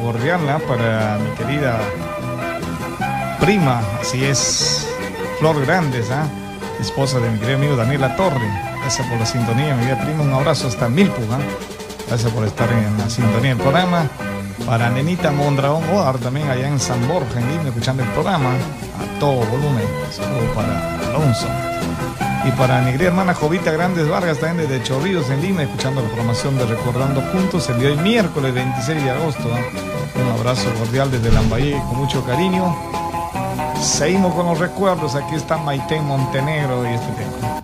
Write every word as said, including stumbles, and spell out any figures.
cordial, ¿eh? Para mi querida prima, así es, Flor Grandes, ¿eh? Esposa de mi querido amigo Daniela Torre. Gracias por la sintonía, mi querida prima. Un abrazo hasta Milpu, ¿eh? Gracias por estar en la sintonía del programa. Para Nenita Mondragón Godard, también allá en San Borja, en Lima, escuchando el programa a todo volumen. Saludos para Alonso. Y para mi querida hermana Jovita Grandes Vargas, también desde Chorrillos, en Lima, escuchando la programación de Recordando Juntos el día de hoy, miércoles veintiséis de agosto. ¿eh? Un abrazo cordial desde Lambayeque con mucho cariño. Seguimos con los recuerdos. Aquí está Maite Montenegro y este tema.